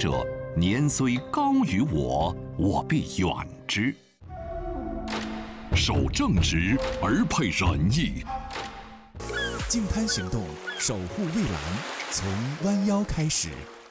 者，年虽高于我，我必远之。守正直而配仁义。 净滩行动，守护蔚蓝，从弯腰开始。